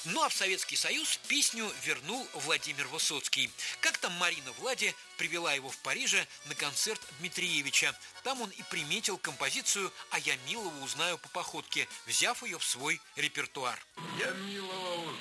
Ну а в Советский Союз песню вернул Владимир Высоцкий. Как-то Марина Влади привела его в Париже на концерт Дмитриевича. Там он и приметил композицию «А я милого узнаю по походке», взяв ее в свой репертуар. Я милого